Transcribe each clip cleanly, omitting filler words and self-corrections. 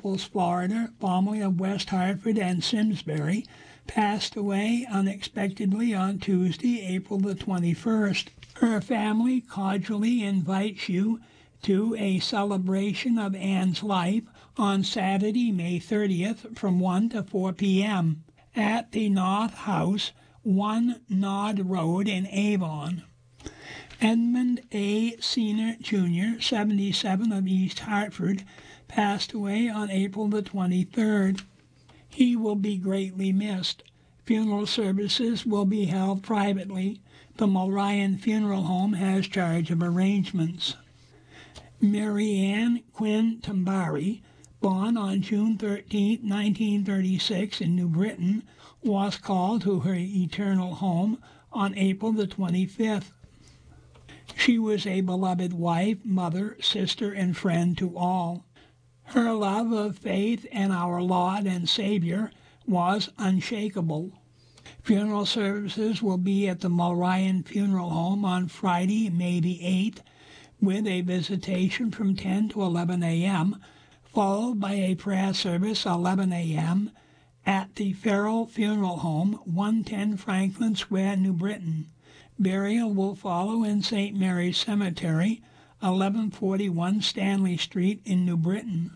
Naples, Florida, formerly of West Hartford and Simsbury, passed away unexpectedly on Tuesday, April the 21st. Her family cordially invites you to a celebration of Anne's life on Saturday, May 30th from 1 to 4 p.m. at the North House, 1 Nod Road in Avon. Edmund A. Senior, Jr., 77, of East Hartford, passed away on April the 23rd. He will be greatly missed. Funeral services will be held privately. The Mulryan Funeral Home has charge of arrangements. Mary Ann Quinn Tambari, born on June 13, 1936 in New Britain, was called to her eternal home on April the 25th. She was a beloved wife, mother, sister, and friend to all. Her love of faith and our Lord and Savior was unshakable. Funeral services will be at the Mulryan Funeral Home on Friday, May the 8th, with a visitation from 10 to 11 a.m., followed by a prayer service 11 a.m. at the Farrell Funeral Home, 110 Franklin Square, New Britain. Burial will follow in St. Mary's Cemetery, 1141 Stanley Street in New Britain.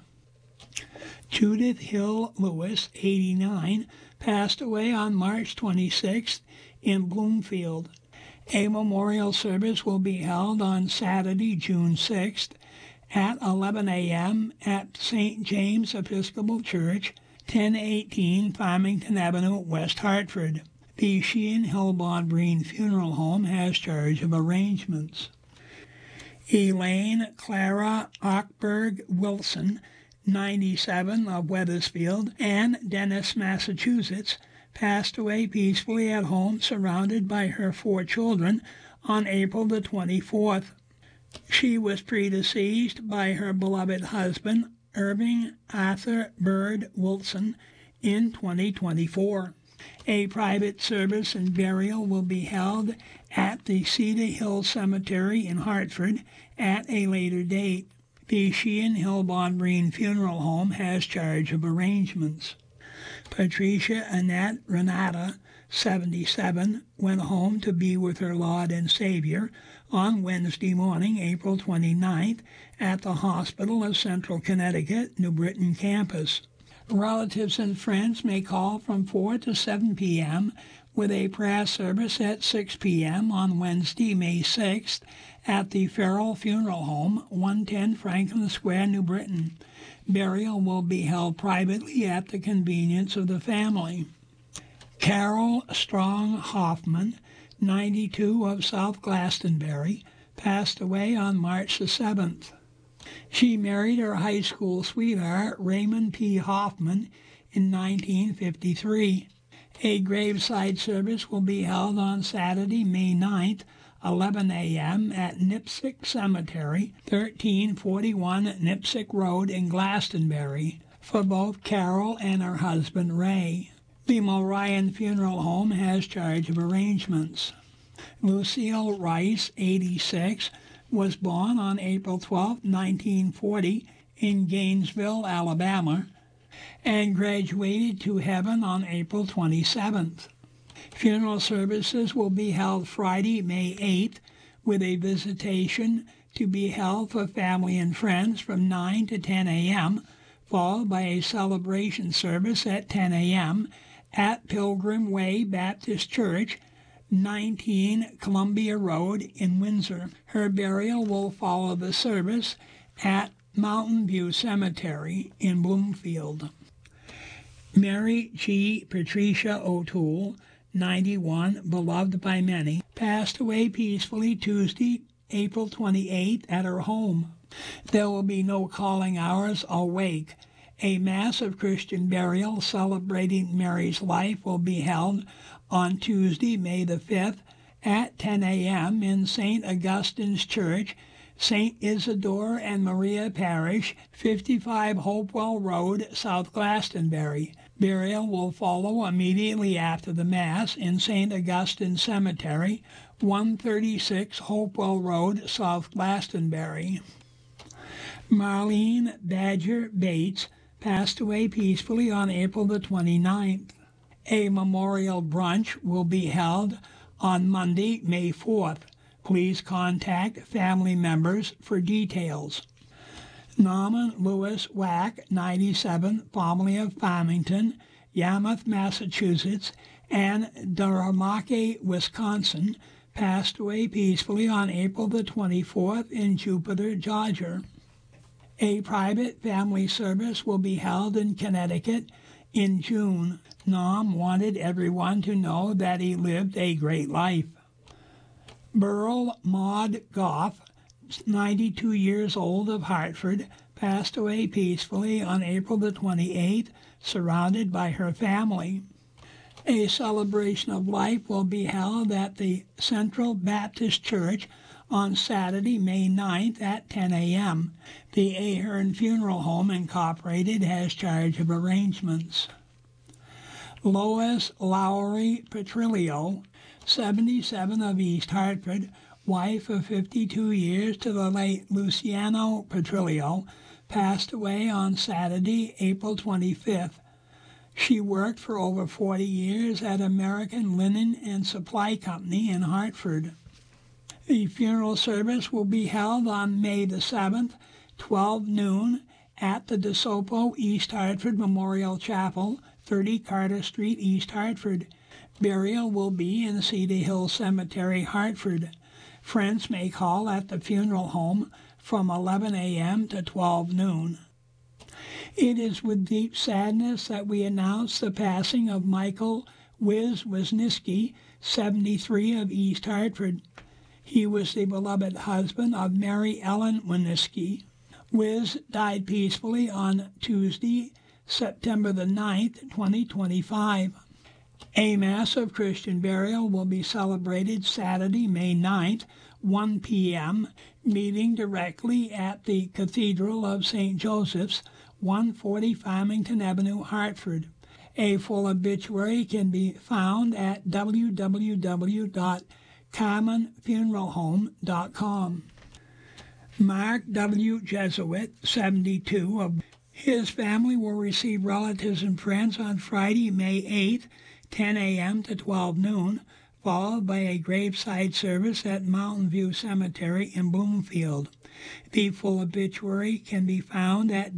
Judith Hill Lewis, 89, passed away on March 26th in Bloomfield. A memorial service will be held on Saturday, June 6th at 11 a.m. at St. James Episcopal Church, 1018 Farmington Avenue, West Hartford. The Sheehan Hillbond Breen Funeral Home has charge of arrangements. Elaine Clara Ockberg Wilson, 97, of Wethersfield and Dennis, Massachusetts, passed away peacefully at home surrounded by her 4 children on April the 24th. She was predeceased by her beloved husband, Irving Arthur Bird Wilson, in 2024. A private service and burial will be held at the Cedar Hill Cemetery in Hartford at a later date. The Sheehan Hillbond Breen Funeral Home has charge of arrangements. Patricia Annette Renata, 77, went home to be with her Lord and Savior on Wednesday morning, April 29th, at the Hospital of Central Connecticut, New Britain campus. Relatives and friends may call from 4 to 7 p.m. with a prayer service at 6 p.m. on Wednesday, May 6th at the Farrell Funeral Home, 110 Franklin Square, New Britain. Burial will be held privately at the convenience of the family. Carol Strong Hoffman, 92, of South Glastonbury, passed away on March the 7th. She married her high school sweetheart, Raymond P. Hoffman, in 1953. A graveside service will be held on Saturday, May 9th, 11 a.m. at Nipsic Cemetery, 1341 Nipsic Road in Glastonbury, for both Carol and her husband, Ray. The Mulryan Funeral Home has charge of arrangements. Lucille Rice, 86, was born on April 12, 1940, in Gainesville, Alabama, and graduated to heaven on April 27th. Funeral services will be held Friday, May 8th, with a visitation to be held for family and friends from 9 to 10 a.m., followed by a celebration service at 10 a.m. at Pilgrim Way Baptist Church, 19 Columbia Road in Windsor. Her burial will follow the service at Mountain View Cemetery in Bloomfield. Mary G. Patricia O'Toole, 91, beloved by many, passed away peacefully Tuesday, April 28th at her home. There will be no calling hours or wake. A Mass of Christian burial celebrating Mary's life will be held on Tuesday, May the 5th, at 10 a.m. in St. Augustine's Church, St. Isidore and Maria Parish, 55 Hopewell Road, South Glastonbury. Burial will follow immediately after the Mass in St. Augustine Cemetery, 136 Hopewell Road, South Glastonbury. Marlene Badger Bates passed away peacefully on April the 29th. A memorial brunch will be held on Monday, May 4th. Please contact family members for details. Norman Lewis Wack, 97, formerly of Farmington, Yarmouth, Massachusetts, and Doromake, Wisconsin, passed away peacefully on April the 24th in Jupiter, Georgia. A private family service will be held in Connecticut in June. Norm wanted everyone to know that he lived a great life. Burl Maud Goff, 92 years old, of Hartford, passed away peacefully on April the 28th, surrounded by her family. A celebration of life will be held at the Central Baptist Church on Saturday, May 9th at 10 a.m. The Ahern Funeral Home Incorporated has charge of arrangements. Lois Lowry Petrillo, 77, of East Hartford, wife of 52 years to the late Luciano Petrillo, passed away on Saturday, April 25th. She worked for over 40 years at American Linen and Supply Company in Hartford. The funeral service will be held on May the 7th, 12 noon, at the DeSoto East Hartford Memorial Chapel, 30 Carter Street, East Hartford. Burial will be in Cedar Hill Cemetery, Hartford. Friends may call at the funeral home from 11 a.m. to 12 noon. It is with deep sadness that we announce the passing of Michael Wisniewski, 73, of East Hartford. He was the beloved husband of Mary Ellen Wisniewski. Wiz died peacefully on Tuesday, September the 9th, 2025. A Mass of Christian burial will be celebrated Saturday, May 9th, 1 p.m., meeting directly at the Cathedral of St. Joseph's, 140 Farmington Avenue, Hartford. A full obituary can be found at www.carmenfuneralhome.com. Mark W. Jesuit, 72, of his family will receive relatives and friends on Friday, May 8th, 10 a.m. to 12 noon, followed by a graveside service at Mountain View Cemetery in Bloomfield. The full obituary can be found at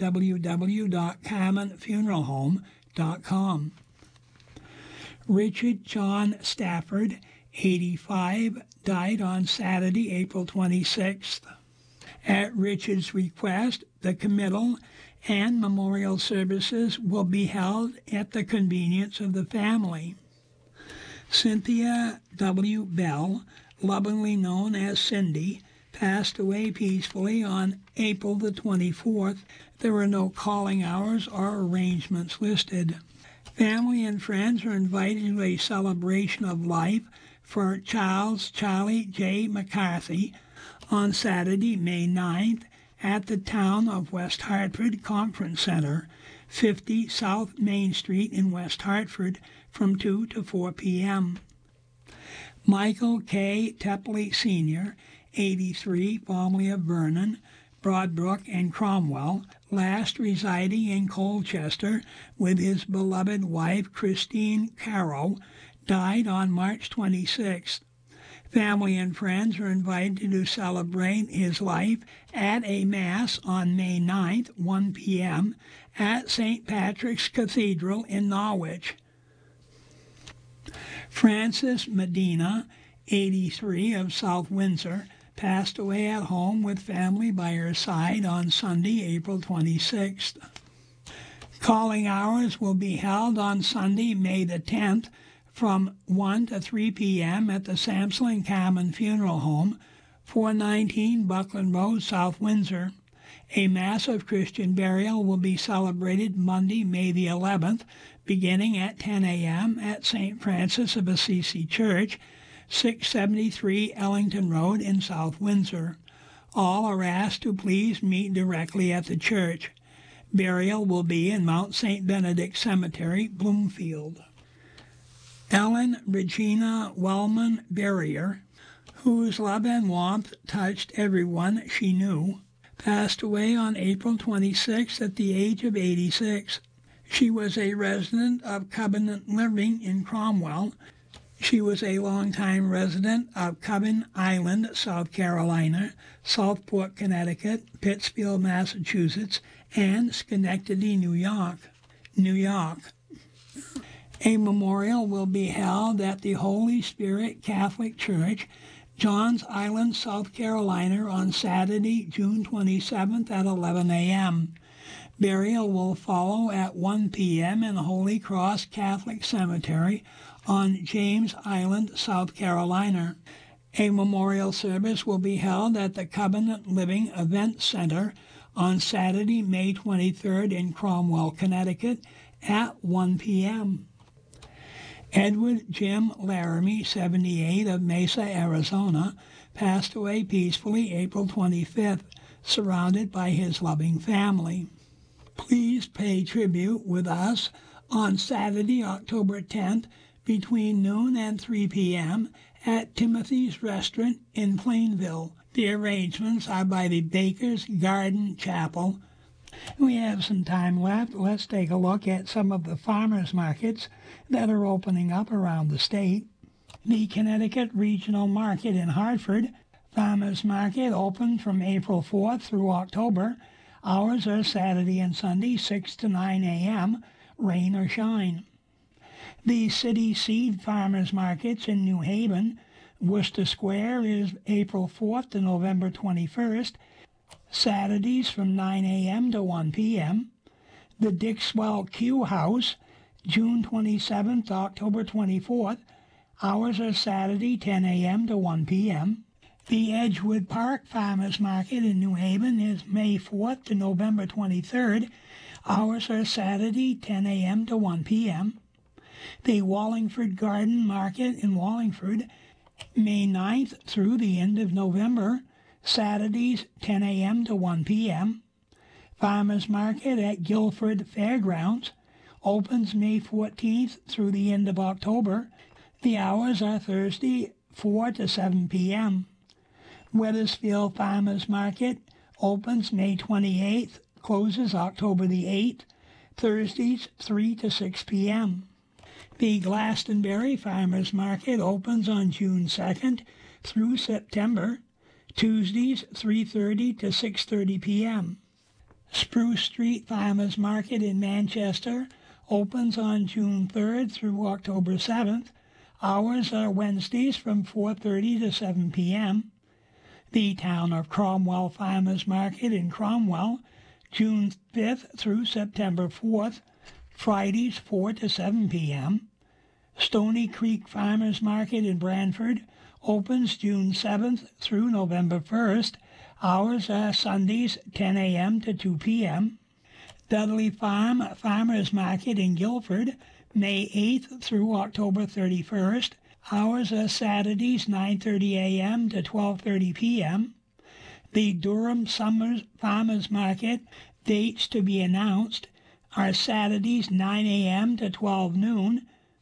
www.carmenfuneralhome.com. Richard John Stafford, 85, died on Saturday, April 26th. At Richard's request, the committal and memorial services will be held at the convenience of the family. Cynthia W. Bell, lovingly known as Cindy, passed away peacefully on April the 24th. There were no calling hours or arrangements listed. Family and friends are invited to a celebration of life for Charlie J. McCarthy on Saturday, May 9th, at the Town of West Hartford Conference Center, 50 South Main Street in West Hartford, from 2 to 4 p.m. Michael K. Tepley Sr., 83, formerly of Vernon, Broadbrook, and Cromwell, last residing in Colchester with his beloved wife Christine Caro, died on March 26th. Family and friends are invited to celebrate his life at a Mass on May 9th, 1 p.m., at St. Patrick's Cathedral in Norwich. Frances Medina, 83, of South Windsor, passed away at home with family by her side on Sunday, April 26th. Calling hours will be held on Sunday, May the 10th, from 1 to 3 p.m. at the Samson and Carmen Funeral Home, 419 Buckland Road, South Windsor. A Mass of Christian burial will be celebrated Monday, May the 11th, beginning at 10 a.m. at St. Francis of Assisi Church, 673 Ellington Road in South Windsor. All are asked to please meet directly at the church. Burial will be in Mount St. Benedict Cemetery, Bloomfield. Ellen Regina Wellman Barrier, whose love and warmth touched everyone she knew, passed away on April 26 at the age of 86. She was a resident of Covenant Living in Cromwell. She was a longtime resident of Cubbon Island, South Carolina, Southport, Connecticut, Pittsfield, Massachusetts, and Schenectady, New York. A memorial will be held at the Holy Spirit Catholic Church, Johns Island, South Carolina, on Saturday, June 27th at 11 a.m. Burial will follow at 1 p.m. in the Holy Cross Catholic Cemetery on James Island, South Carolina. A memorial service will be held at the Covenant Living Event Center on Saturday, May 23rd in Cromwell, Connecticut at 1 p.m. Edward Jim Laramie, 78, of Mesa, Arizona, passed away peacefully April 25th, surrounded by his loving family. Please pay tribute with us on Saturday, October 10th, between noon and 3 p.m. at Timothy's Restaurant in Plainville. The arrangements are by the Baker's Garden Chapel. We have some time left. Let's take a look at some of the farmers markets that are opening up around the state. The Connecticut Regional Market in Hartford Farmers Market open from April 4th through October. Hours are Saturday and Sunday, 6 to 9 a.m., rain or shine. The City Seed Farmers Markets in New Haven, Worcester Square, is April 4th to November 21st, Saturdays from 9 a.m. to 1 p.m. The Dixwell Q House, June 27th to October 24th. Hours are Saturday, 10 a.m. to 1 p.m. The Edgewood Park Farmers Market in New Haven is May 4th to November 23rd. Hours are Saturday, 10 a.m. to 1 p.m. The Wallingford Garden Market in Wallingford, May 9th through the end of November. Saturdays, 10 a.m. to 1 p.m. Farmers Market at Guilford Fairgrounds opens May 14th through the end of October. The hours are Thursday, 4 to 7 p.m. Wethersfield Farmers Market opens May 28th, closes October the 8th, Thursdays, 3 to 6 p.m. The Glastonbury Farmers Market opens on June 2nd through September, Tuesdays 3:30 to 6:30 p.m. Spruce Street Farmers Market in Manchester opens on June 3rd through October 7th. Hours are Wednesdays from 4:30 to 7 p.m. The Town of Cromwell Farmers Market in Cromwell, June 5th through September 4th. Fridays 4 to 7 p.m. Stony Creek Farmers Market in Branford opens June 7th through November 1st. Hours are Sundays 10 a.m. to 2 p.m. Dudley Farm Farmers Market in Guilford, May 8th through October 31st. Hours are Saturdays 9:30 a.m. to 12:30 p.m. The Durham Summer Farmers Market, dates to be announced, are Saturdays 9 a.m. to 12 noon.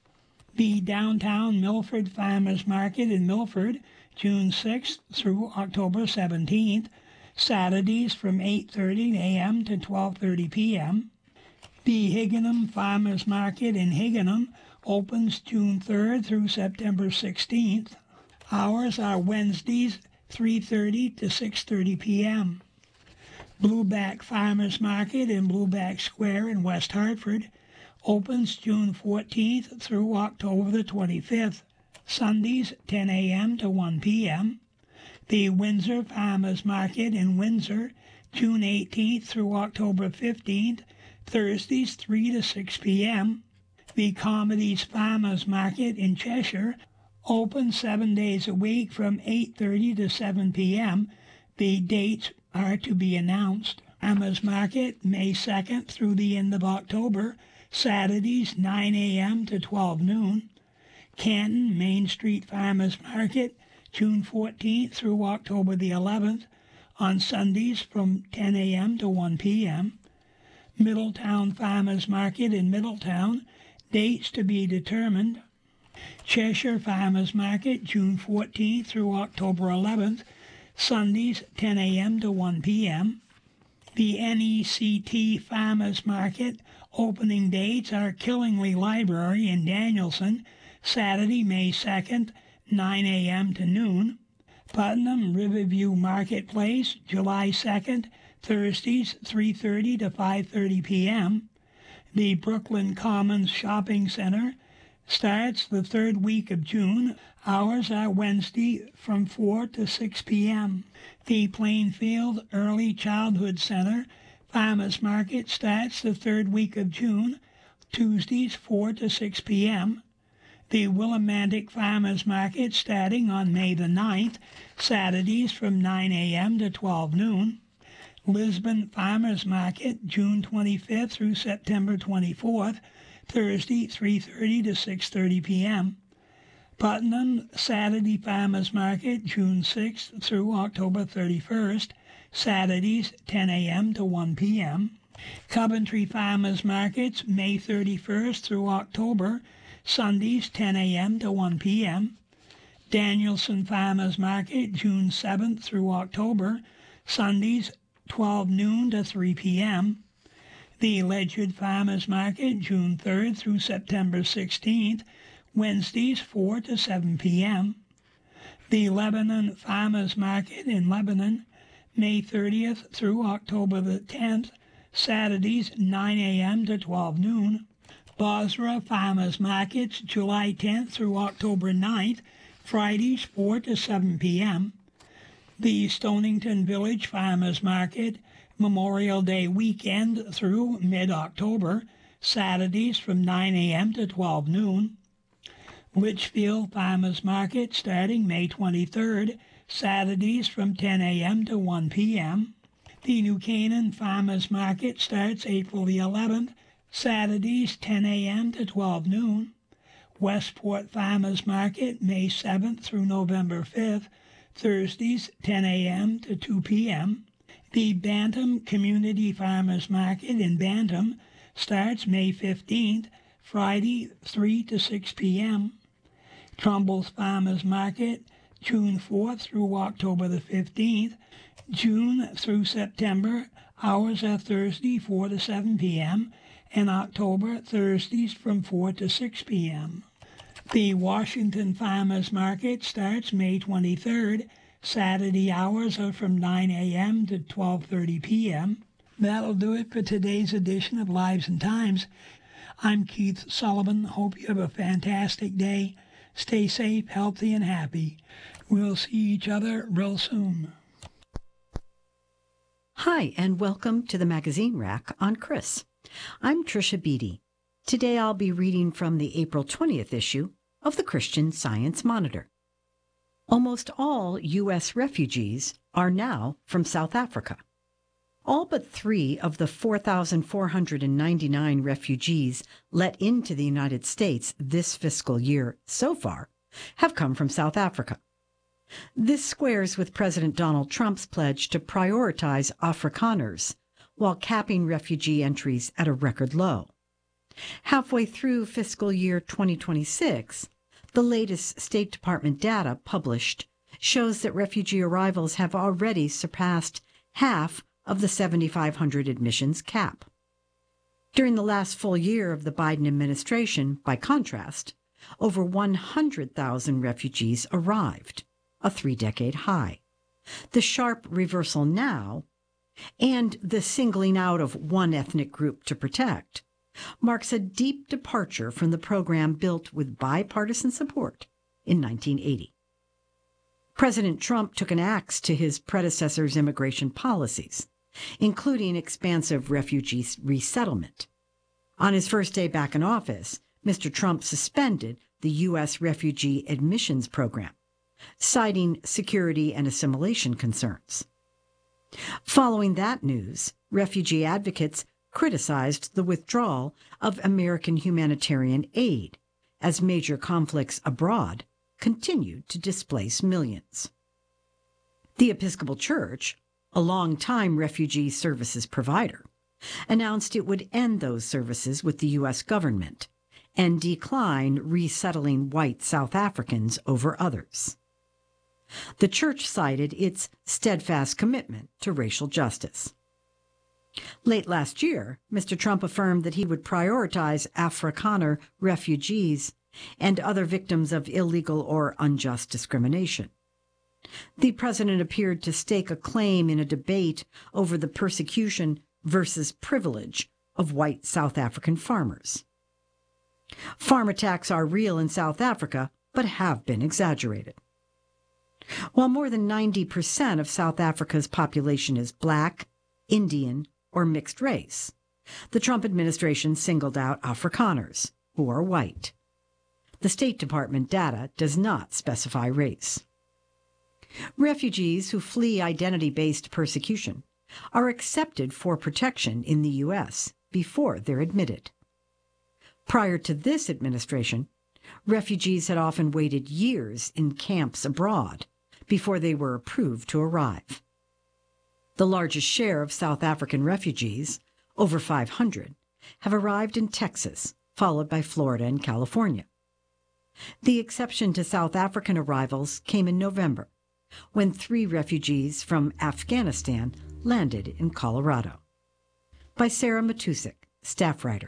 The Downtown Milford Farmers Market in Milford, June 6th through October 17th, Saturdays from 8:30 a.m. to 12:30 p.m. The Higganum Farmers Market in Higganum opens June 3rd through September 16th. Hours are Wednesdays 3:30 to 6:30 p.m. Blueback Farmers Market in Blueback Square in West Hartford opens June 14th through October the 25th, Sundays 10 a.m. to 1 p.m. The Windsor Farmers Market in Windsor, June 18th through October 15th, Thursdays 3 to 6 p.m. The Comedies Farmers Market in Cheshire opens 7 days a week from 8:30 to 7 p.m. The dates are to be announced. Farmers Market, May 2nd through the end of October, Saturdays 9 a.m. to 12 noon. Canton Main Street Farmers Market, June 14th through October the 11th, on Sundays from 10 a.m. to 1 p.m. Middletown Farmers Market in Middletown, dates to be determined. Cheshire Farmers Market, June 14th through October 11th, Sundays 10 a.m. to 1 p.m. The NECT Farmers Market opening dates are Killingly Library in Danielson, Saturday, May 2nd, 9 a.m. to noon. Putnam Riverview Marketplace, July 2nd, Thursdays, 3:30 to 5:30 p.m. The Brooklyn Commons Shopping Center starts the third week of June. Hours are Wednesday from 4 to 6 p.m. The Plainfield Early Childhood Center Farmers Market starts the third week of June, Tuesdays 4 to 6 p.m. The Willimantic Farmers Market starting on May the 9th, Saturdays from 9 a.m. to 12 noon. Lisbon Farmers Market, June 25th through September 24th, Thursday 3:30 to 6:30 p.m. Putnam Saturday Farmers Market, June 6th through October 31st, Saturdays 10 a.m. to 1 p.m. Coventry Farmers Markets, May 31st through October, Sundays 10 a.m. to 1 p.m. Danielson Farmers Market, June 7th through October, Sundays 12 noon to 3 p.m. The Ledyard Farmers Market, June 3rd through September 16th, Wednesdays 4 to 7 p.m. The Lebanon Farmers Market in Lebanon, May 30th through October the 10th, Saturdays 9 a.m. to 12 noon. Bosra Farmers Markets, July 10th through October 9th, Fridays 4 to 7 p.m. The Stonington Village Farmers Market, Memorial Day weekend through mid-October, Saturdays from 9 a.m. to 12 noon. Litchfield Farmers Market starting May 23rd, Saturdays from 10 a.m. to 1 p.m. The New Canaan Farmers Market starts April the 11th, Saturdays 10 a.m. to 12 noon. Westport Farmers Market May 7th through November 5th, Thursdays 10 a.m. to 2 p.m. The Bantam Community Farmers Market in Bantam starts May 15th, Friday 3 to 6 p.m. Trumbull's Farmers Market, June 4th through October the 15th. June through September, hours are Thursday 4 to 7 p.m. and October, Thursdays from 4 to 6 p.m. The Washington Farmers Market starts May 23rd. Saturday hours are from 9 a.m. to 12:30 p.m. That'll do it for today's edition of Lives and Times. I'm Keith Sullivan. Hope you have a fantastic day. Stay safe, healthy, and happy. We'll see each other real soon. Hi, and welcome to the Magazine Rack on Chris. I'm Tricia Beatty. Today I'll be reading from the April 20th issue of the Christian Science Monitor. Almost all U.S. refugees are now from South Africa. All but 3 of the 4,499 refugees let into the United States this fiscal year so far have come from South Africa. This squares with President Donald Trump's pledge to prioritize Afrikaners while capping refugee entries at a record low. Halfway through fiscal year 2026, the latest State Department data published shows that refugee arrivals have already surpassed half of the 7,500 admissions cap. During the last full year of the Biden administration, by contrast, over 100,000 refugees arrived, a 3-decade high. The sharp reversal now, and the singling out of one ethnic group to protect, marks a deep departure from the program built with bipartisan support in 1980. President Trump took an axe to his predecessor's immigration policies, including expansive refugee resettlement. On his first day back in office, Mr. Trump suspended the U.S. refugee admissions program, citing security and assimilation concerns. Following that news, refugee advocates criticized the withdrawal of American humanitarian aid as major conflicts abroad continued to displace millions. The Episcopal Church, a long-time refugee services provider, announced it would end those services with the U.S. government and decline resettling white South Africans over others. The church cited its steadfast commitment to racial justice. Late last year, Mr. Trump affirmed that he would prioritize Afrikaner refugees and other victims of illegal or unjust discrimination. The president appeared to stake a claim in a debate over the persecution versus privilege of white South African farmers. Farm attacks are real in South Africa, but have been exaggerated. While more than 90% of South Africa's population is black, Indian, or mixed race, the Trump administration singled out Afrikaners, who are white. The State Department data does not specify race. Refugees who flee identity-based persecution are accepted for protection in the U.S. before they're admitted. Prior to this administration, refugees had often waited years in camps abroad before they were approved to arrive. The largest share of South African refugees, over 500, have arrived in Texas, followed by Florida and California. The exception to South African arrivals came in November, when 3 refugees from Afghanistan landed in Colorado. By Sarah Matusik, staff writer.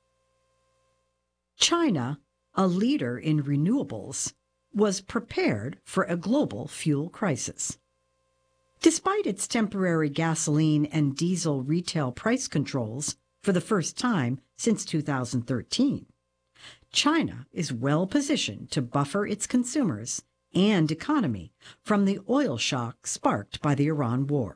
China, a leader in renewables, was prepared for a global fuel crisis. Despite its temporary gasoline and diesel retail price controls for the first time since 2013, China is well positioned to buffer its consumers and economy from the oil shock sparked by the Iran war.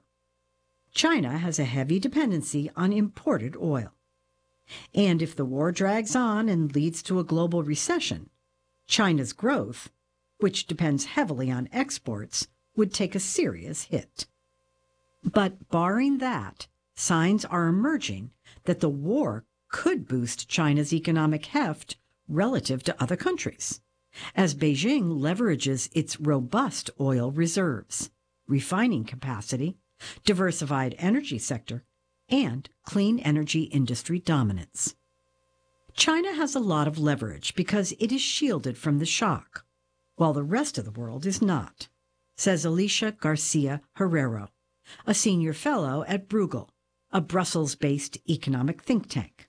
China has a heavy dependency on imported oil. And if the war drags on and leads to a global recession, China's growth, which depends heavily on exports, would take a serious hit. But barring that, signs are emerging that the war could boost China's economic heft relative to other countries, as Beijing leverages its robust oil reserves, refining capacity, diversified energy sector, and clean energy industry dominance. China has a lot of leverage because it is shielded from the shock, while the rest of the world is not, says Alicia Garcia Herrero, a senior fellow at Bruegel, a Brussels-based economic think tank.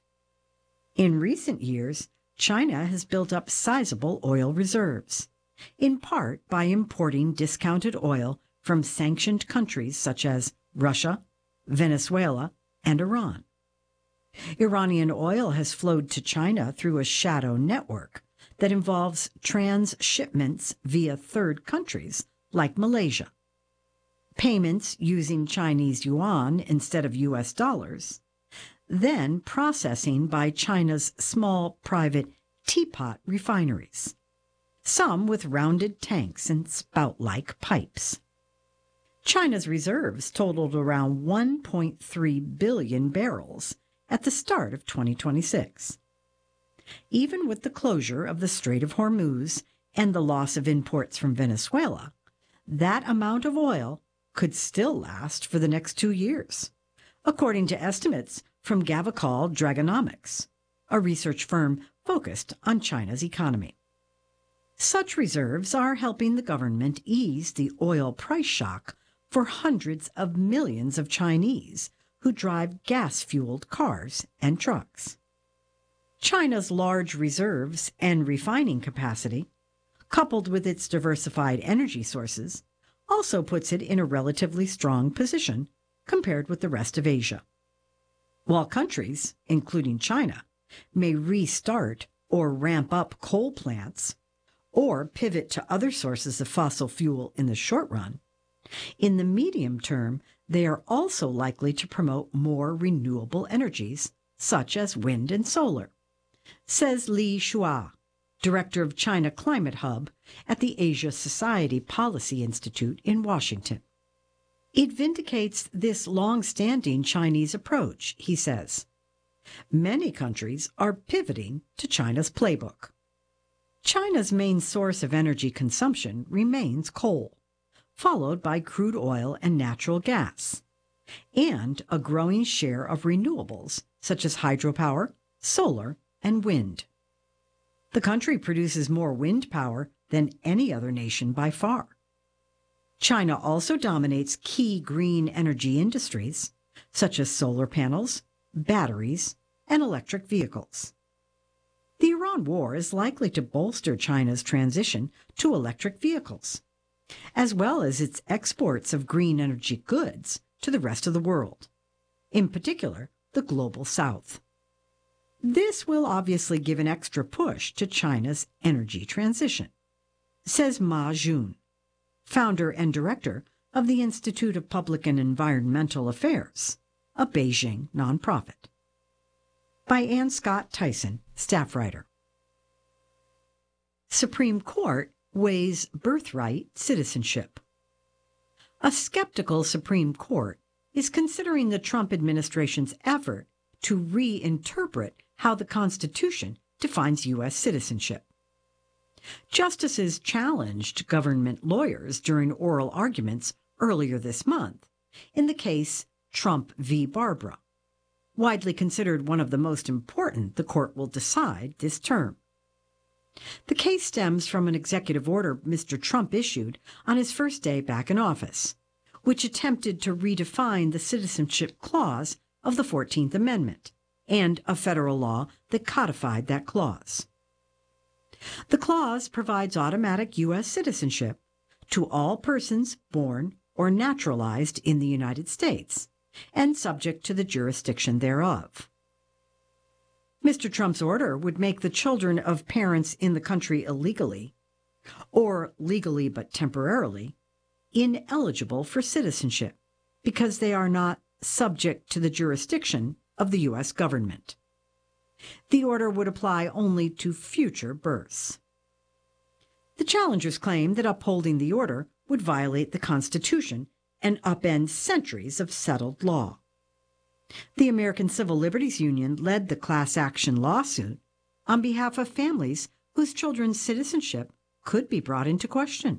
In recent years, China has built up sizable oil reserves, in part by importing discounted oil from sanctioned countries such as Russia, Venezuela, and Iran. Iranian oil has flowed to China through a shadow network that involves transshipments via third countries like Malaysia, payments using Chinese yuan instead of U.S. dollars, then processing by China's small private teapot refineries, some with rounded tanks and spout-like pipes. China's reserves totaled around 1.3 billion barrels at the start of 2026. Even with the closure of the Strait of Hormuz and the loss of imports from Venezuela, that amount of oil could still last for the next 2 years, according to estimates from Gavekal Dragonomics, a research firm focused on China's economy. Such reserves are helping the government ease the oil price shock for hundreds of millions of Chinese who drive gas-fueled cars and trucks. China's large reserves and refining capacity, coupled with its diversified energy sources, also puts it in a relatively strong position compared with the rest of Asia. While countries, including China, may restart or ramp up coal plants or pivot to other sources of fossil fuel in the short run, in the medium term, they are also likely to promote more renewable energies, such as wind and solar, says Li Shua, director of China Climate Hub at the Asia Society Policy Institute in Washington. It vindicates this long-standing Chinese approach, he says. Many countries are pivoting to China's playbook. China's main source of energy consumption remains coal, followed by crude oil and natural gas, and a growing share of renewables such as hydropower, solar, and wind. The country produces more wind power than any other nation by far. China also dominates key green energy industries, such as solar panels, batteries, and electric vehicles. The Iran war is likely to bolster China's transition to electric vehicles, as well as its exports of green energy goods to the rest of the world, in particular the global south. This will obviously give an extra push to China's energy transition, says Ma Jun, founder and director of the Institute of Public and Environmental Affairs, a Beijing nonprofit. By Ann Scott Tyson, staff writer. Supreme Court weighs birthright citizenship. A skeptical Supreme Court is considering the Trump administration's effort to reinterpret how the Constitution defines U.S. citizenship. Justices challenged government lawyers during oral arguments earlier this month in the case Trump v. Barbara, widely considered one of the most important the court will decide this term. The case stems from an executive order Mr. Trump issued on his first day back in office, which attempted to redefine the citizenship clause of the 14th Amendment and a federal law that codified that clause. The clause provides automatic U.S. citizenship to all persons born or naturalized in the United States and subject to the jurisdiction thereof. Mr. Trump's order would make the children of parents in the country illegally, or legally but temporarily, ineligible for citizenship because they are not subject to the jurisdiction of the U.S. government. The order would apply only to future births. The challengers claim that upholding the order would violate the Constitution and upend centuries of settled law. The American Civil Liberties Union led the class action lawsuit on behalf of families whose children's citizenship could be brought into question.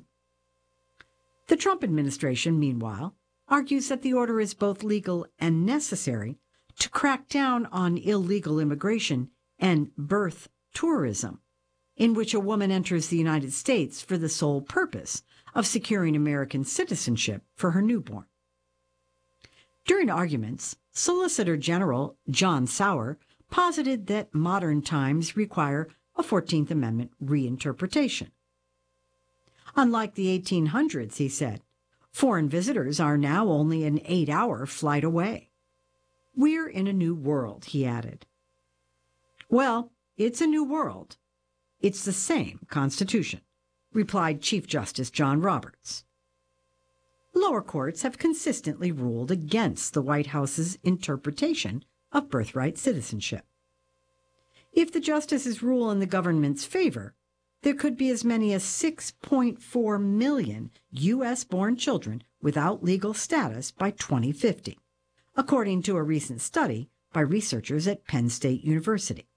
The Trump administration, meanwhile, argues that the order is both legal and necessary to crack down on illegal immigration and birth tourism, in which a woman enters the United States for the sole purpose of securing American citizenship for her newborn. During arguments, Solicitor General John Sauer posited that modern times require a 14th Amendment reinterpretation. Unlike the 1800s, he said, foreign visitors are now only an 8-hour flight away. We're in a new world, he added. Well, it's a new world. It's the same Constitution, replied Chief Justice John Roberts. Lower courts have consistently ruled against the White House's interpretation of birthright citizenship. If the justices rule in the government's favor, there could be as many as 6.4 million U.S.-born children without legal status by 2050, according to a recent study by researchers at Penn State University.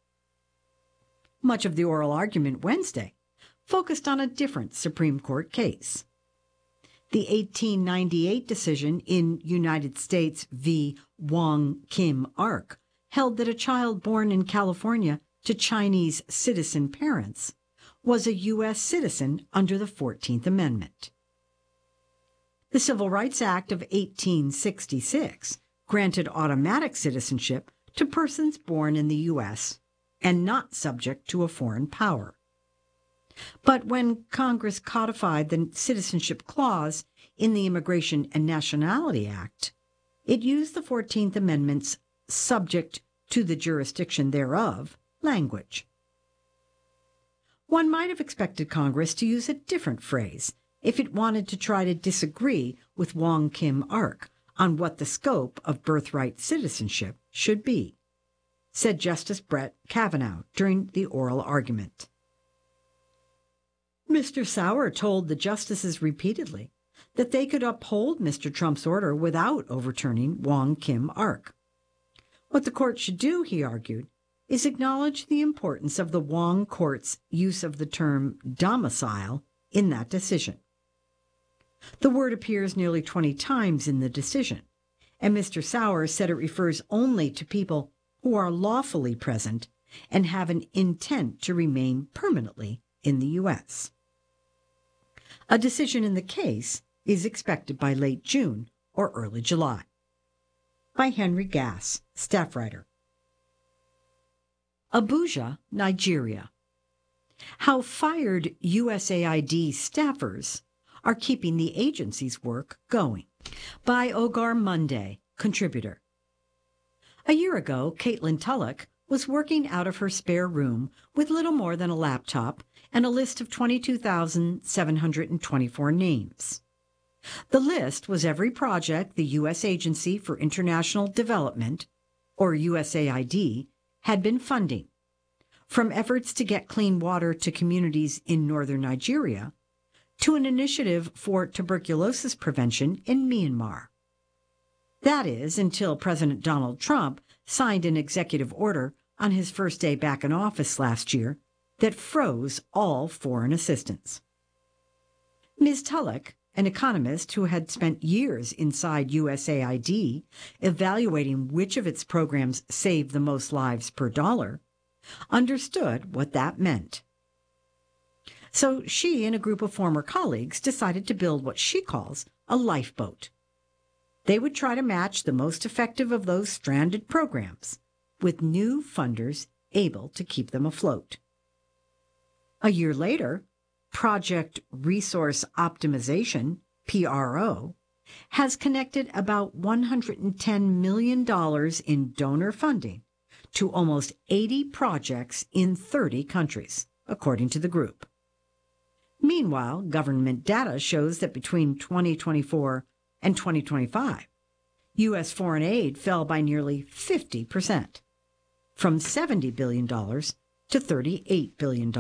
Much of the oral argument Wednesday focused on a different Supreme Court case. The 1898 decision in United States v. Wong Kim Ark held that a child born in California to Chinese citizen parents was a U.S. citizen under the 14th Amendment. The Civil Rights Act of 1866 granted automatic citizenship to persons born in the U.S. and not subject to a foreign power. But when Congress codified the citizenship clause in the Immigration and Nationality Act, it used the 14th Amendment's subject to the jurisdiction thereof language. One might have expected Congress to use a different phrase if it wanted to try to disagree with Wong Kim Ark on what the scope of birthright citizenship should be, said Justice Brett Kavanaugh during the oral argument. Mr. Sauer told the justices repeatedly that they could uphold Mr. Trump's order without overturning Wong Kim Ark. What the court should do, he argued, is acknowledge the importance of the Wong court's use of the term domicile in that decision. The word appears nearly 20 times in the decision, and Mr. Sauer said it refers only to people who are lawfully present and have an intent to remain permanently in the U.S. A decision in the case is expected by late June or early July. by Henry Gass, staff writer. Abuja, Nigeria. How fired USAID staffers are keeping the agency's work going, by Ogar Monday, contributor. A year ago, Caitlin Tulloch was working out of her spare room with little more than a laptop and a list of 22,724 names. The list was every project the U.S. Agency for International Development, or USAID, had been funding, from efforts to get clean water to communities in northern Nigeria to an initiative for tuberculosis prevention in Myanmar. That is, until President Donald Trump signed an executive order on his first day back in office last year that froze all foreign assistance. Ms. Tulloch, an economist who had spent years inside USAID evaluating which of its programs saved the most lives per dollar, understood what that meant. So she and a group of former colleagues decided to build what she calls a lifeboat. They would try to match the most effective of those stranded programs with new funders able to keep them afloat. A year later, Project Resource Optimization, PRO, has connected about $110 million in donor funding to almost 80 projects in 30 countries, according to the group. Meanwhile, government data shows that between 2024 and 2025, U.S. foreign aid fell by nearly 50%, from $70 billion to $38 billion.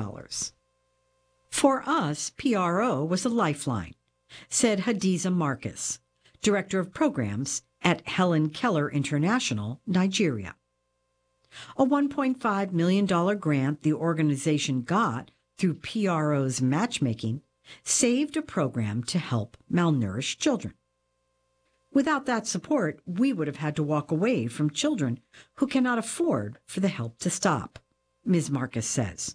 For us, PRO was a lifeline, said Hadiza Marcus, Director of Programs at Helen Keller International, Nigeria. A $1.5 million grant the organization got through PRO's matchmaking saved a program to help malnourished children. Without that support, we would have had to walk away from children who cannot afford for the help to stop, Ms. Marcus says.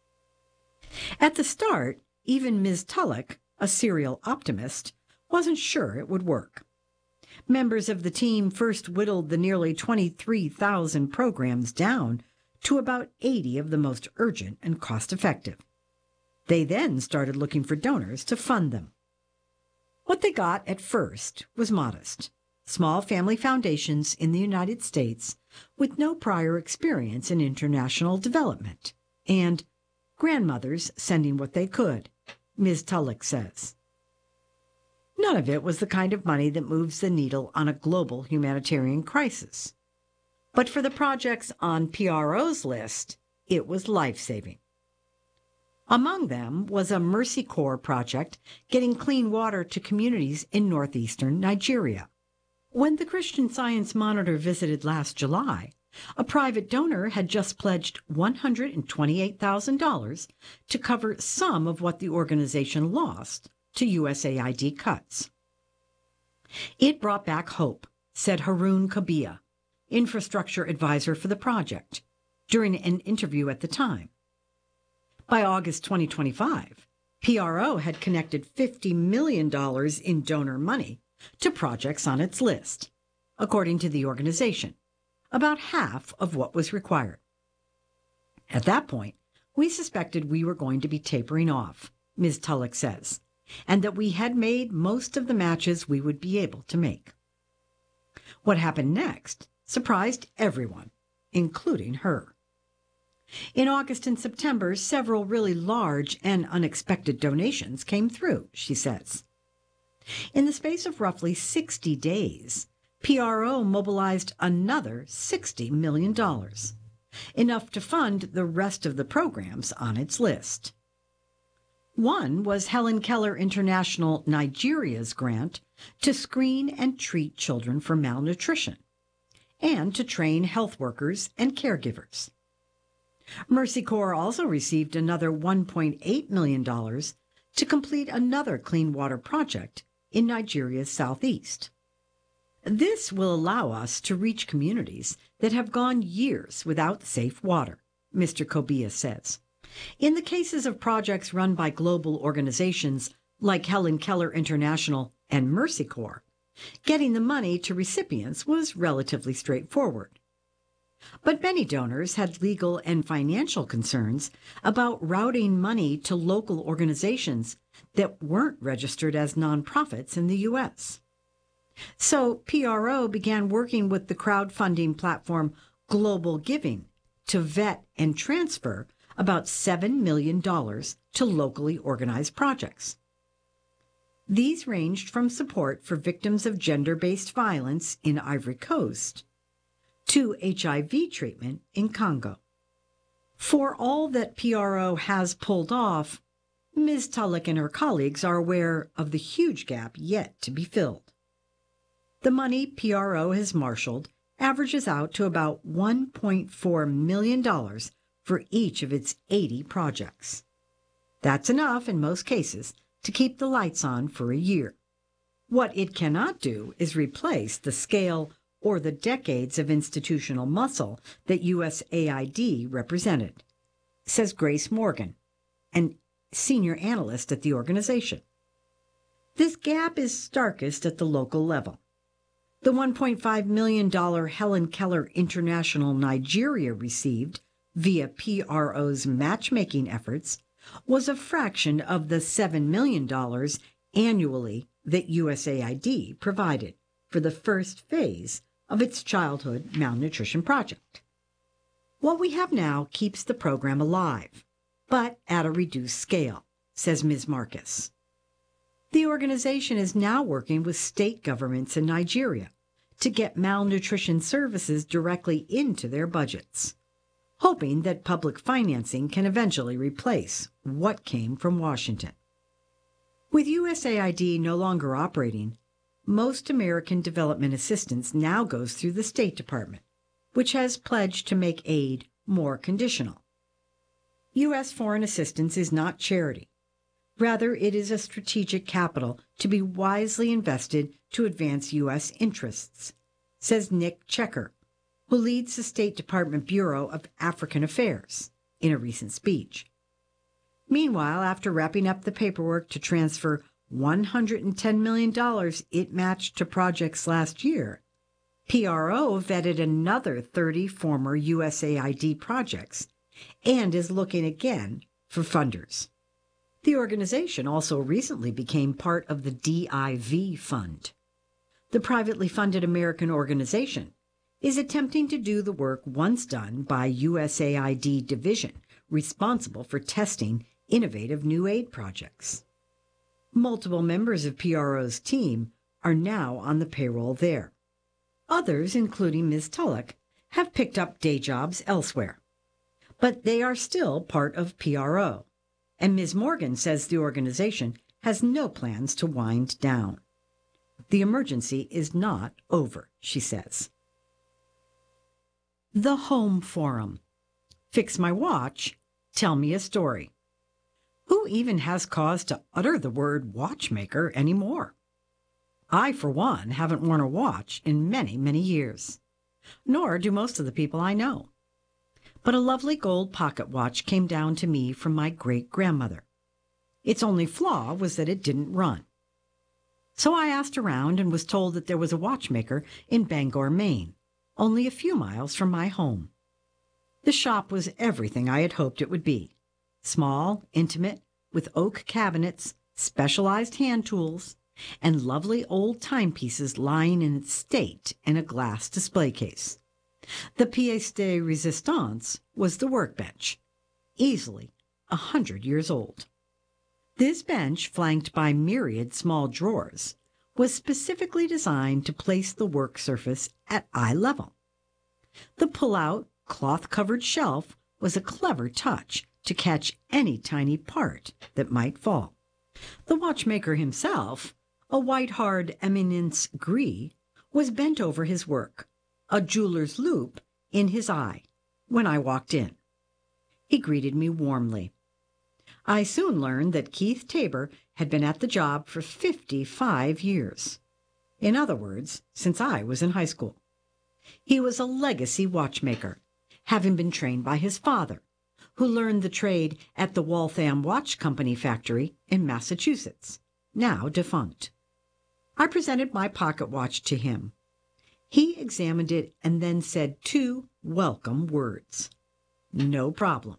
At the start, even Ms. Tulloch, a serial optimist, wasn't sure it would work. Members of the team first whittled the nearly 23,000 programs down to about 80 of the most urgent and cost-effective. They then started looking for donors to fund them. What they got at first was modest. Small family foundations in the United States with no prior experience in international development, and grandmothers sending what they could, Ms. Tulloch says. None of it was the kind of money that moves the needle on a global humanitarian crisis. But for the projects on PRO's list, it was life-saving. Among them was a Mercy Corps project getting clean water to communities in northeastern Nigeria. When the Christian Science Monitor visited last July, a private donor had just pledged $128,000 to cover some of what the organization lost to USAID cuts. It brought back hope, said Harun Kabia, infrastructure advisor for the project, during an interview at the time. By August 2025, PRO had connected $50 million in donor money to projects on its list, according to the organization, about half of what was required. At that point, we suspected we were going to be tapering off, Ms. Tulloch says, and that we had made most of the matches we would be able to make. What happened next surprised everyone, including her. In August and September, several really large and unexpected donations came through, she says. In the space of roughly 60 days, PRO mobilized another $60 million, enough to fund the rest of the programs on its list. One was Helen Keller International Nigeria's grant to screen and treat children for malnutrition and to train health workers and caregivers. Mercy Corps also received another $1.8 million to complete another clean water project in Nigeria's southeast. This will allow us to reach communities that have gone years without safe water, Mr. Kobia says. In the cases of projects run by global organizations like Helen Keller International and Mercy Corps, Getting the money to recipients was relatively straightforward. But many donors had legal and financial concerns about routing money to local organizations that weren't registered as nonprofits in the U.S. So PRO began working with the crowdfunding platform Global Giving to vet and transfer about $7 million to locally organized projects. These ranged from support for victims of gender-based violence in Ivory Coast to HIV treatment in Congo. For all that PRO has pulled off, Ms. Tulloch and her colleagues are aware of the huge gap yet to be filled. The money PRO has marshaled averages out to about $1.4 million for each of its 80 projects. That's enough in most cases to keep the lights on for a year. What it cannot do is replace the scale or the decades of institutional muscle that USAID represented, says Grace Morgan, an senior analyst at the organization. This gap is starkest at the local level. The $1.5 million Helen Keller International Nigeria received via PRO's matchmaking efforts was a fraction of the $7 million annually that USAID provided for the first phase of its childhood malnutrition project. What we have now keeps the program alive, but at a reduced scale, says Ms. Marcus. The organization is now working with state governments in Nigeria to get malnutrition services directly into their budgets, hoping that public financing can eventually replace what came from Washington. With USAID no longer operating, most American development assistance now goes through the State Department, which has pledged to make aid more conditional. U.S. foreign assistance is not charity. Rather, it is a strategic capital to be wisely invested to advance U.S. interests, says Nick Checker, who leads the State Department Bureau of African Affairs, in a recent speech. Meanwhile, after wrapping up the paperwork to transfer $110 million it matched to projects last year, PRO vetted another 30 former USAID projects and is looking again for funders. The organization also recently became part of the DIV Fund. The privately funded American organization is attempting to do the work once done by USAID division responsible for testing innovative new aid projects. Multiple members of PRO's team are now on the payroll there. Others, including Ms. Tulloch, have picked up day jobs elsewhere. But they are still part of PRO, and Ms. Morgan says the organization has no plans to wind down. The emergency is not over, she says. The Home Forum. Fix my watch, tell me a story. Who even has cause to utter the word watchmaker anymore? I, for one, haven't worn a watch in many, many years. Nor do most of the people I know. But a lovely gold pocket watch came down to me from my great-grandmother. Its only flaw was that it didn't run. So I asked around and was told that there was a watchmaker in Bangor, Maine, only a few miles from my home. The shop was everything I had hoped it would be. Small, intimate, with oak cabinets, specialized hand tools, and lovely old timepieces lying in its state in a glass display case. The pièce de résistance was the workbench, easily 100 years old. This bench, flanked by myriad small drawers, was specifically designed to place the work surface at eye level. The pull-out, cloth-covered shelf was a clever touch to catch any tiny part that might fall. The watchmaker himself, a white-hard eminence gris, was bent over his work, a jeweler's loupe in his eye, when I walked in. He greeted me warmly. I soon learned that Keith Tabor had been at the job for 55 years. In other words, since I was in high school. He was a legacy watchmaker, having been trained by his father, who learned the trade at the Waltham Watch Company factory in Massachusetts, now defunct. I presented my pocket watch to him. He examined it and then said 2 welcome words. No problem.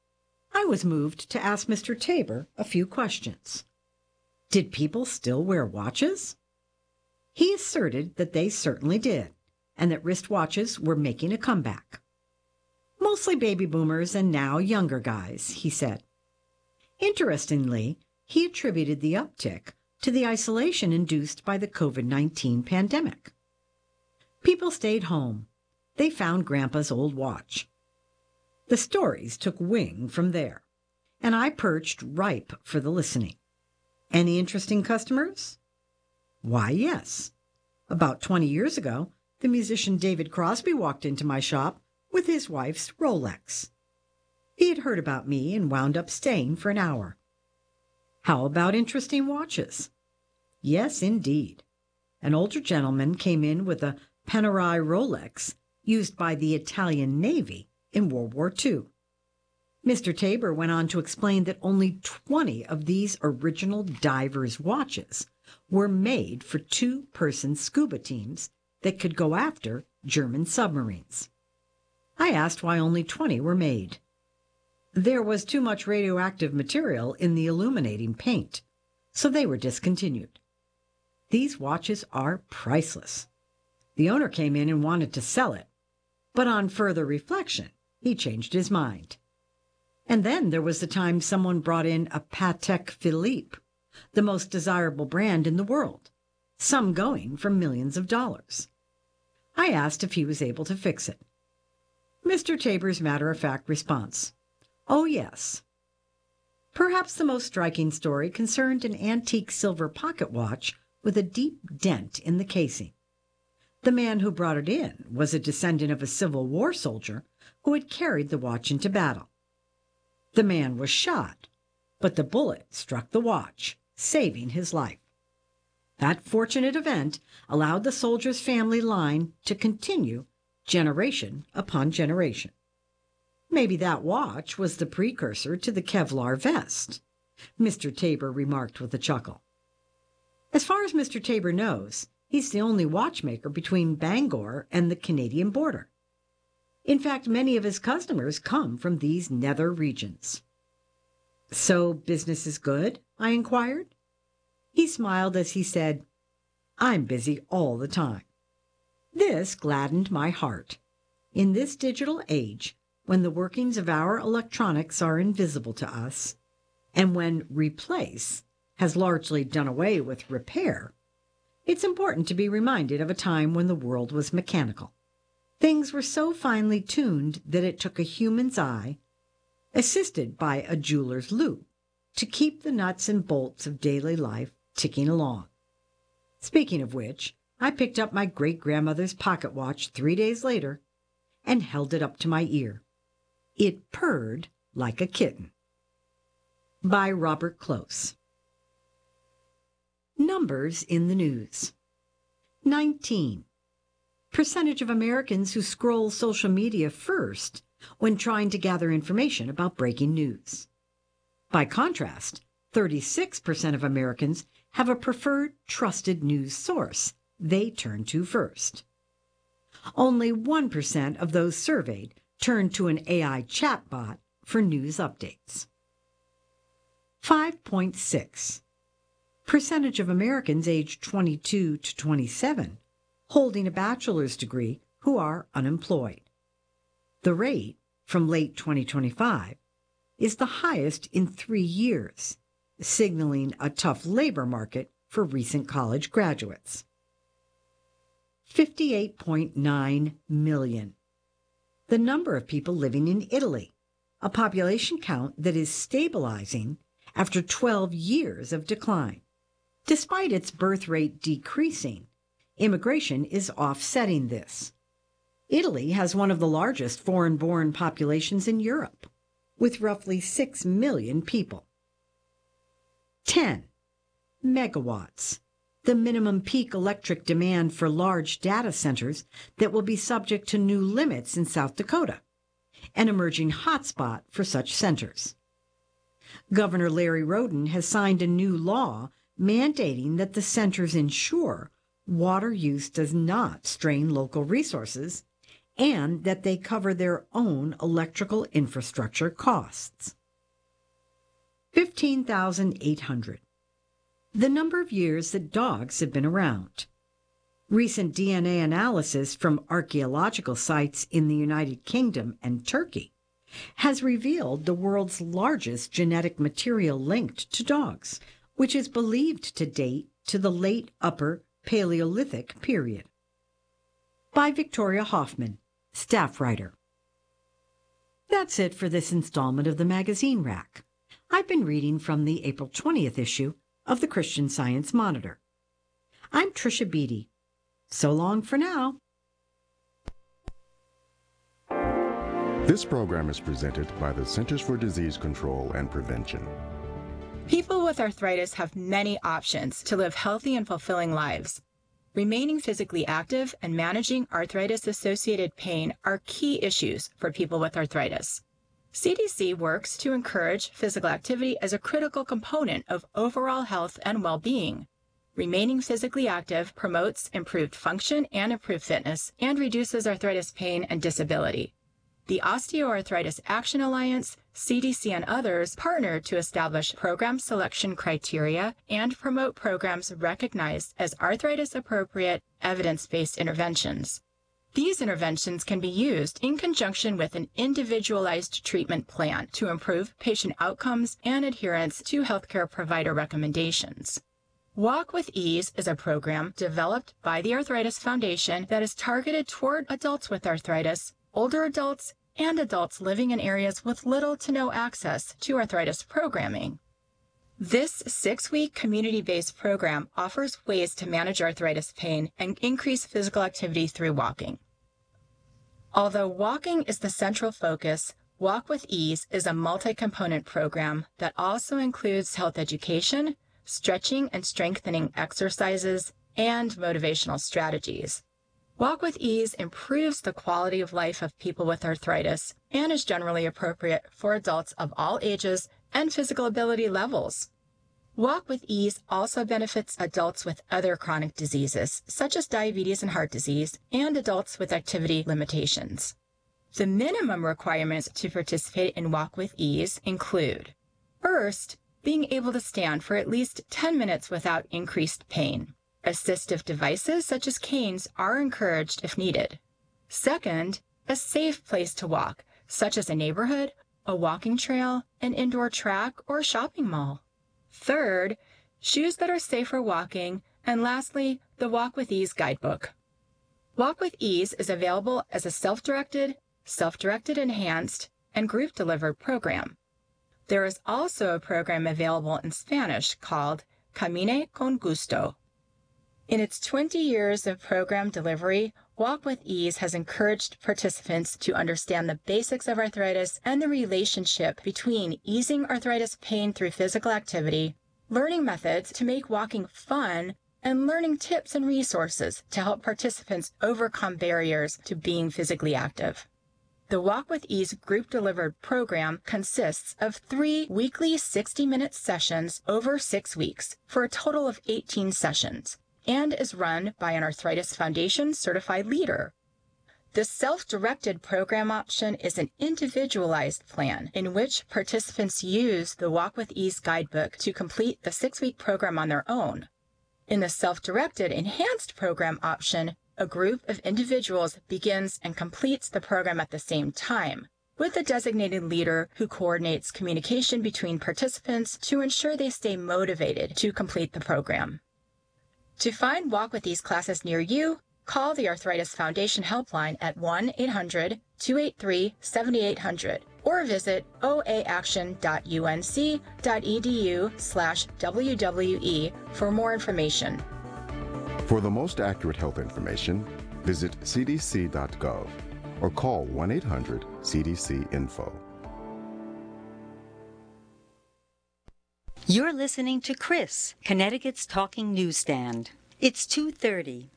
I was moved to ask Mr. Tabor a few questions. Did people still wear watches? He asserted that they certainly did, and that wristwatches were making a comeback. Mostly baby boomers and now younger guys, he said. Interestingly, he attributed the uptick to the isolation induced by the COVID-19 pandemic. People stayed home. They found Grandpa's old watch. The stories took wing from there, and I perched ripe for the listening. Any interesting customers? Why, yes. About 20 years ago, the musician David Crosby walked into my shop with his wife's Rolex. He had heard about me and wound up staying for an hour. How about interesting watches? Yes, indeed. An older gentleman came in with a Panerai Rolex used by the Italian Navy in World War II. Mr. Tabor went on to explain that only 20 of these original divers' watches were made for 2-person scuba teams that could go after German submarines. I asked why only 20 were made. There was too much radioactive material in the illuminating paint, so they were discontinued. These watches are priceless. The owner came in and wanted to sell it, but on further reflection, he changed his mind. And then there was the time someone brought in a Patek Philippe, the most desirable brand in the world, some going for millions of dollars. I asked if he was able to fix it. Mr. Tabor's matter-of-fact response, "Oh, yes." Perhaps the most striking story concerned an antique silver pocket watch with a deep dent in the casing. The man who brought it in was a descendant of a Civil War soldier who had carried the watch into battle. The man was shot, but the bullet struck the watch, saving his life. That fortunate event allowed the soldier's family line to continue generation upon generation. Maybe that watch was the precursor to the Kevlar vest, Mr. Tabor remarked with a chuckle. As far as Mr. Tabor knows, he's the only watchmaker between Bangor and the Canadian border. In fact, many of his customers come from these nether regions. So business is good? I inquired. He smiled as he said, "I'm busy all the time." This gladdened my heart. In this digital age, when the workings of our electronics are invisible to us, and when replace has largely done away with repair, it's important to be reminded of a time when the world was mechanical. Things were so finely tuned that it took a human's eye, assisted by a jeweler's loupe, to keep the nuts and bolts of daily life ticking along. Speaking of which, I picked up my great-grandmother's pocket watch 3 days later and held it up to my ear. It purred like a kitten. By Robert Close. Numbers in the news. 19. Percentage of Americans who scroll social media first when trying to gather information about breaking news. By contrast, 36% of Americans have a preferred trusted news source they turn to first. Only 1% of those surveyed turn to an AI chatbot for news updates. 5.6. Percentage of Americans aged 22 to 27 holding a bachelor's degree who are unemployed. The rate, from late 2025, is the highest in 3 years, signaling a tough labor market for recent college graduates. 58.9 million. The number of people living in Italy, a population count that is stabilizing after 12 years of decline. Despite its birth rate decreasing, immigration is offsetting this. Italy has one of the largest foreign-born populations in Europe, with roughly 6 million people. 10. Megawatts, the minimum peak electric demand for large data centers that will be subject to new limits in South Dakota, an emerging hotspot for such centers. Governor Larry Roden has signed a new law mandating that the centers ensure water use does not strain local resources and that they cover their own electrical infrastructure costs. 15,800. The number of years that dogs have been around. Recent DNA analysis from archaeological sites in the United Kingdom and Turkey has revealed the world's largest genetic material linked to dogs, which is believed to date to the late Upper Paleolithic period. By Victoria Hoffman, staff writer. That's it for this installment of the Magazine Rack. I've been reading from the April 20th issue of the Christian Science Monitor. I'm Tricia Beattie. So long for now. This program is presented by the Centers for Disease Control and Prevention. People with arthritis have many options to live healthy and fulfilling lives. Remaining physically active and managing arthritis-associated pain are key issues for people with arthritis. CDC works to encourage physical activity as a critical component of overall health and well-being. Remaining physically active promotes improved function and improved fitness and reduces arthritis pain and disability. The Osteoarthritis Action Alliance, CDC, and others partner to establish program selection criteria and promote programs recognized as arthritis-appropriate, evidence-based interventions. These interventions can be used in conjunction with an individualized treatment plan to improve patient outcomes and adherence to healthcare provider recommendations. Walk with Ease is a program developed by the Arthritis Foundation that is targeted toward adults with arthritis, older adults, and adults living in areas with little to no access to arthritis programming. This 6-week community-based program offers ways to manage arthritis pain and increase physical activity through walking. Although walking is the central focus, Walk with Ease is a multi-component program that also includes health education, stretching and strengthening exercises, and motivational strategies. Walk with Ease improves the quality of life of people with arthritis and is generally appropriate for adults of all ages and physical ability levels. Walk with Ease also benefits adults with other chronic diseases, such as diabetes and heart disease, and adults with activity limitations. The minimum requirements to participate in Walk with Ease include: first, being able to stand for at least 10 minutes without increased pain. Assistive devices such as canes are encouraged if needed. Second, a safe place to walk, such as a neighborhood, a walking trail, an indoor track, or shopping mall. Third, shoes that are safe for walking. And lastly, the Walk with Ease guidebook. Walk with Ease is available as a self-directed enhanced, and group-delivered program. There is also a program available in Spanish called Camine con Gusto. In its 20 years of program delivery, Walk with Ease has encouraged participants to understand the basics of arthritis and the relationship between easing arthritis pain through physical activity, learning methods to make walking fun, and learning tips and resources to help participants overcome barriers to being physically active. The Walk with Ease group-delivered program consists of 3 weekly 60-minute sessions over 6 weeks for a total of 18 sessions, and is run by an Arthritis Foundation certified leader. The self-directed program option is an individualized plan in which participants use the Walk with Ease guidebook to complete the 6-week program on their own. In the self-directed enhanced program option, a group of individuals begins and completes the program at the same time, with a designated leader who coordinates communication between participants to ensure they stay motivated to complete the program. To find Walk with Ease classes near you, call the Arthritis Foundation helpline at 1-800-283-7800 or visit oaaction.unc.edu/WWE for more information. For the most accurate health information, visit cdc.gov or call 1-800-CDC-INFO. You're listening to Chris, Connecticut's Talking Newsstand. It's 2:30.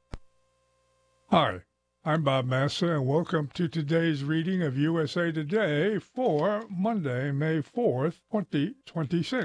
Hi, I'm Bob Massa, and welcome to today's reading of USA Today for Monday, May 4th, 2026.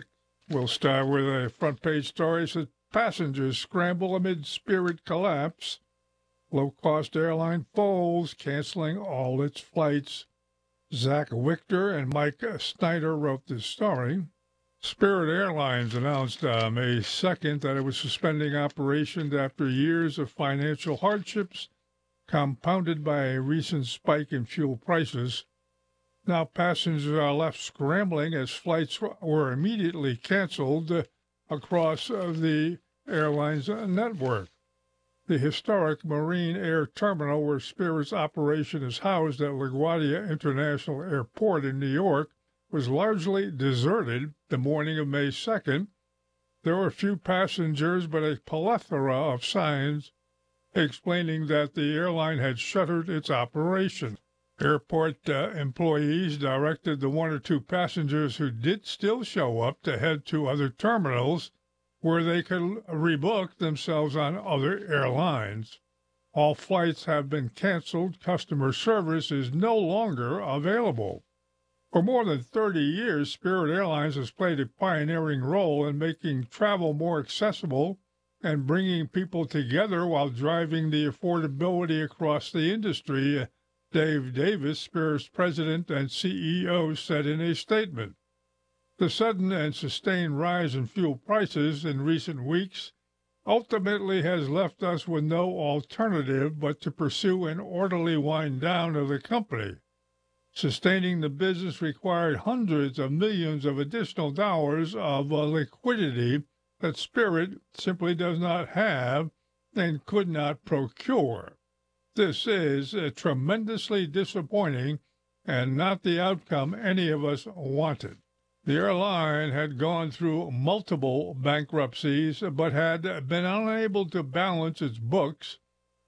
We'll start with a front page story that passengers scramble amid Spirit collapse. Low-cost airline folds, canceling all its flights. Zach Wichter and Mike Snyder wrote this story. Spirit Airlines announced May 2nd that it was suspending operations after years of financial hardships compounded by a recent spike in fuel prices. Now passengers are left scrambling as flights were immediately canceled across the airline's network. The historic Marine Air Terminal, where Spirit's operation is housed at LaGuardia International Airport in New York, was largely deserted the morning of May 2nd. There were few passengers, but a plethora of signs explaining that the airline had shuttered its operation. Airport employees directed the one or two passengers who did still show up to head to other terminals where they could rebook themselves on other airlines. All flights have been canceled. Customer service is no longer available. For more than 30 years, Spirit Airlines has played a pioneering role in making travel more accessible and bringing people together while driving the affordability across the industry, Dave Davis, Spirit's president and CEO, said in a statement. The sudden and sustained rise in fuel prices in recent weeks ultimately has left us with no alternative but to pursue an orderly wind down of the company. Sustaining the business required hundreds of millions of additional dollars of liquidity that Spirit simply does not have and could not procure. This is tremendously disappointing and not the outcome any of us wanted. The airline had gone through multiple bankruptcies but had been unable to balance its books.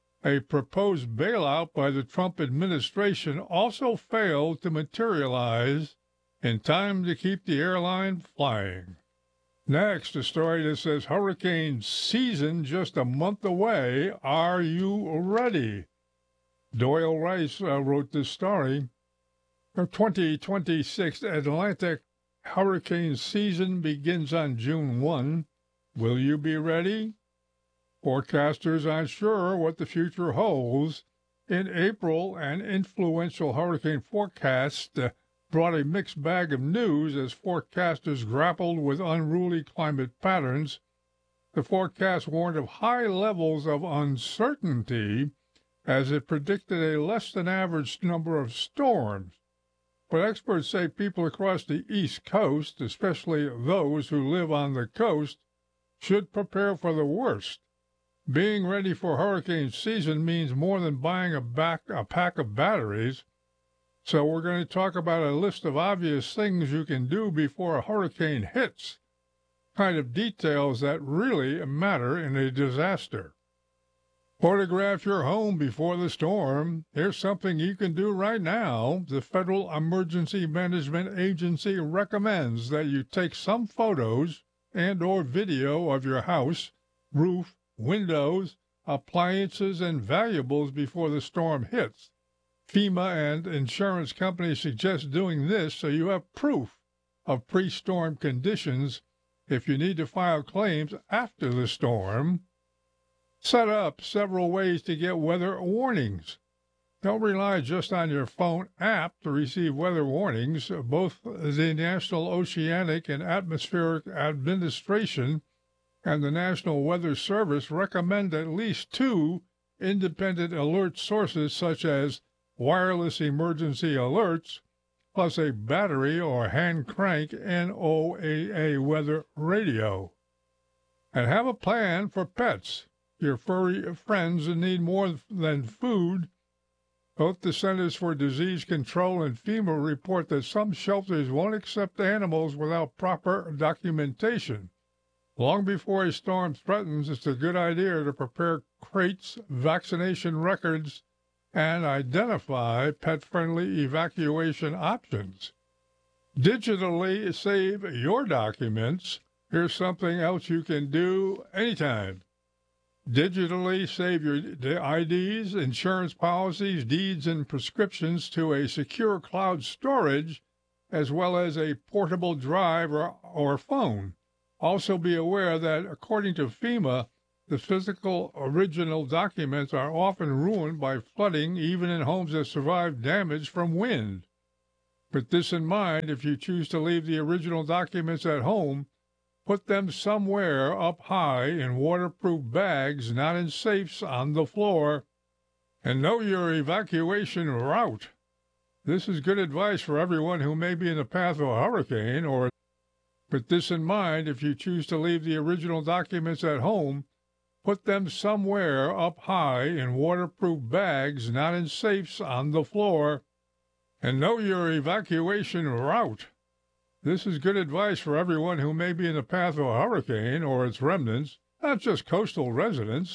A proposed bailout by the Trump administration also failed to materialize in time to keep the airline flying. Next, a story that says hurricane season just a month away. Are you ready? Doyle Rice wrote this story. The 2026 Atlantic hurricane season begins on June 1. Will you be ready? Forecasters aren't sure what the future holds. In April, an influential hurricane forecast brought a mixed bag of news as forecasters grappled with unruly climate patterns. The forecast warned of high levels of uncertainty as it predicted a less than average number of storms. But experts say people across the East Coast, especially those who live on the coast, should prepare for the worst. Being ready for hurricane season means more than buying a pack of batteries. So we're going to talk about a list of obvious things you can do before a hurricane hits, kind of details that really matter in a disaster. Photograph your home before the storm. Here's something you can do right now. The Federal Emergency Management Agency recommends that you take some photos and or video of your house, roof, windows, appliances, and valuables before the storm hits. FEMA and insurance companies suggest doing this so you have proof of pre-storm conditions if you need to file claims after the storm. Set up several ways to get weather warnings. Don't rely just on your phone app to receive weather warnings. Both the National Oceanic and Atmospheric Administration and the National Weather Service recommend at least two independent alert sources, such as wireless emergency alerts, plus a battery or hand crank NOAA weather radio. And have a plan for pets. Your furry friends need more than food. Both the Centers for Disease Control and FEMA report that some shelters won't accept animals without proper documentation. Long before a storm threatens, it's a good idea to prepare crates, vaccination records, and identify pet-friendly evacuation options. Digitally save your documents. Here's something else you can do anytime. Digitally save your IDs, insurance policies, deeds, and prescriptions to a secure cloud storage, as well as a portable drive or phone. Also be aware that, according to FEMA, the physical original documents are often ruined by flooding, even in homes that survive damage from wind. With this in mind, if you choose to leave the original documents at home, put them somewhere up high in waterproof bags, not in safes on the floor, and know your evacuation route. This is good advice for everyone who may be in the path of a hurricane, or with this in mind, if you choose to leave the original documents at home, put them somewhere up high in waterproof bags, not in safes on the floor, and know your evacuation route. This is good advice for everyone who may be in the path of a hurricane or its remnants, not just coastal residents.